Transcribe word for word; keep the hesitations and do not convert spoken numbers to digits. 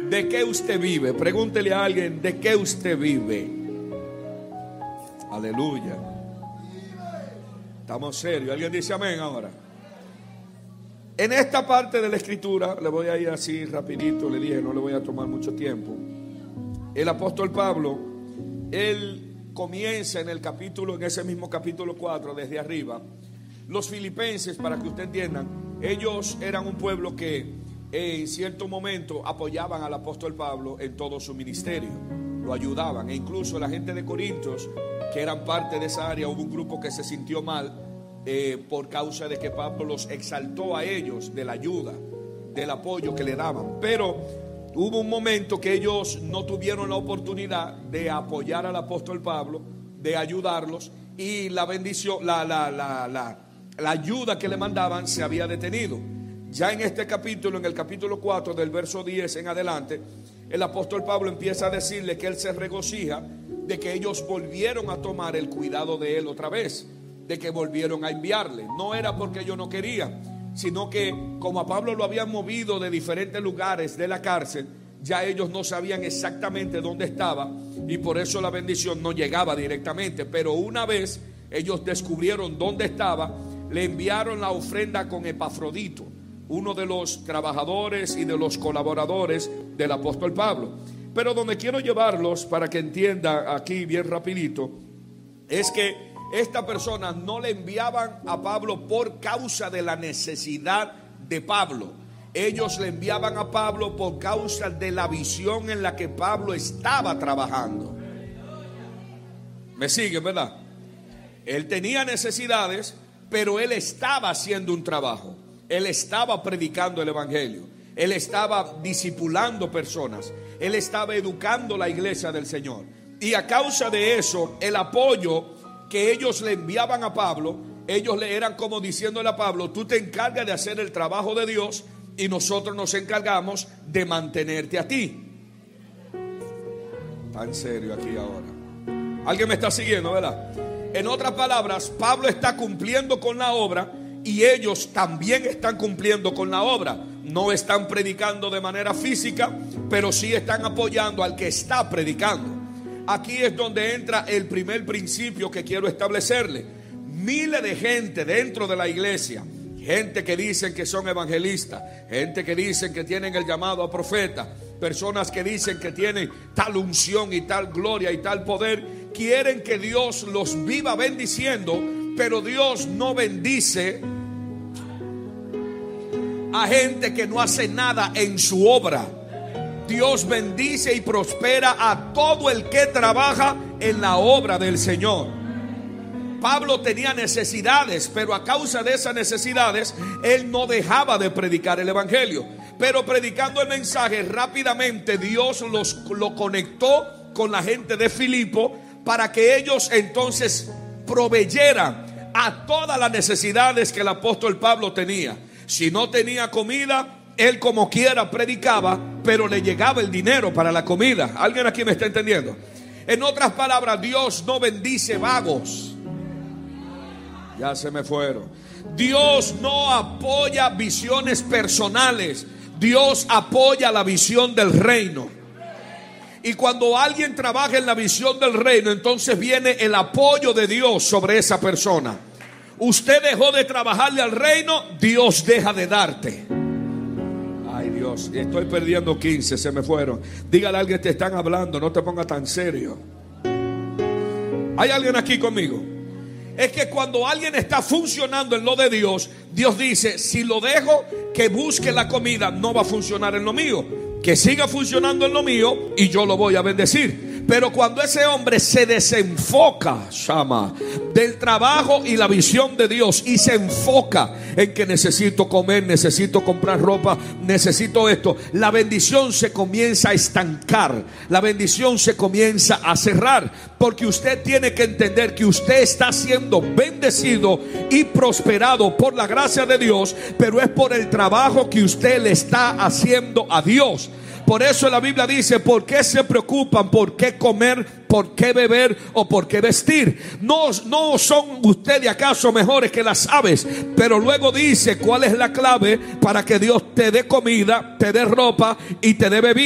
¿de qué usted vive? Pregúntele a alguien, ¿de qué usted vive? Aleluya. Estamos serios. ¿Alguien dice amén ahora? En esta parte de la escritura, le voy a ir así rapidito, le dije, no le voy a tomar mucho tiempo. El apóstol Pablo, él comienza en el capítulo, en ese mismo capítulo cuatro, desde arriba. Los filipenses, para que usted entiendan, ellos eran un pueblo que en cierto momento apoyaban al apóstol Pablo en todo su ministerio, lo ayudaban, e incluso la gente de Corintios, que eran parte de esa área, hubo un grupo que se sintió mal eh, por causa de que Pablo los exaltó a ellos de la ayuda, del apoyo que le daban. Pero hubo un momento que ellos no tuvieron la oportunidad de apoyar al apóstol Pablo, de ayudarlos, y la bendición, la, la, la, la, la ayuda que le mandaban se había detenido. Ya en este capítulo, en el capítulo cuatro, del verso diez en adelante, el apóstol Pablo empieza a decirle que él se regocija de que ellos volvieron a tomar el cuidado de él otra vez, de que volvieron a enviarle. No era porque ellos no querían, sino que como a Pablo lo habían movido de diferentes lugares de la cárcel, ya ellos no sabían exactamente dónde estaba, y por eso la bendición no llegaba directamente. Pero una vez ellos descubrieron dónde estaba, le enviaron la ofrenda con Epafrodito, uno de los trabajadores y de los colaboradores del apóstol Pablo. Pero donde quiero llevarlos para que entienda aquí bien rapidito, es que esta persona no le enviaban a Pablo por causa de la necesidad de Pablo. Ellos le enviaban a Pablo por causa de la visión en la que Pablo estaba trabajando. ¿Me siguen, verdad? Él tenía necesidades, pero él estaba haciendo un trabajo. Él estaba predicando el evangelio. Él estaba discipulando personas. Él estaba educando la iglesia del Señor. Y a causa de eso, el apoyo que ellos le enviaban a Pablo, ellos le eran como diciéndole a Pablo: tú te encargas de hacer el trabajo de Dios y nosotros nos encargamos de mantenerte a ti. Tan serio aquí ahora. ¿Alguien me está siguiendo, verdad? En otras palabras, Pablo está cumpliendo con la obra y ellos también están cumpliendo con la obra. No están predicando de manera física, pero sí están apoyando al que está predicando. Aquí es donde entra el primer principio que quiero establecerle. Miles de gente dentro de la iglesia, gente que dicen que son evangelistas, gente que dicen que tienen el llamado a profeta, personas que dicen que tienen tal unción y tal gloria y tal poder, quieren que Dios los viva bendiciendo, pero Dios no bendice a gente que no hace nada en su obra. Dios bendice y prospera a todo el que trabaja en la obra del Señor. Pablo tenía necesidades, pero a causa de esas necesidades, él no dejaba de predicar el evangelio. Pero predicando el mensaje, rápidamente Dios los, lo conectó con la gente de Filipo para que ellos entonces proveyeran a todas las necesidades que el apóstol Pablo tenía. Si no tenía comida, él como quiera predicaba, pero le llegaba el dinero para la comida. ¿Alguien aquí me está entendiendo? En otras palabras, Dios no bendice vagos. Ya se me fueron. Dios no apoya visiones personales. Dios apoya la visión del reino. Y cuando alguien trabaja en la visión del reino, entonces viene el apoyo de Dios sobre esa persona. Usted dejó de trabajarle al reino, Dios deja de darte. Ay Dios, estoy perdiendo quince, se me fueron. Dígale a alguien: te están hablando, no te pongas tan serio. ¿Hay alguien aquí conmigo? Es que cuando alguien está funcionando en lo de Dios, Dios dice: si lo dejo que busque la comida, no va a funcionar en lo mío. Que siga funcionando en lo mío y yo lo voy a bendecir. Pero cuando ese hombre se desenfoca, Shama, del trabajo y la visión de Dios, y se enfoca en que necesito comer, necesito comprar ropa, necesito esto, la bendición se comienza a estancar, la bendición se comienza a cerrar, porque usted tiene que entender que usted está siendo bendecido y prosperado por la gracia de Dios, pero es por el trabajo que usted le está haciendo a Dios. Por eso la Biblia dice: ¿por qué se preocupan? ¿Por qué comer? ¿Por qué beber? ¿O por qué vestir? No, no son ustedes acaso mejores que las aves. Pero luego dice cuál es la clave para que Dios te dé comida, te dé ropa y te dé bebida.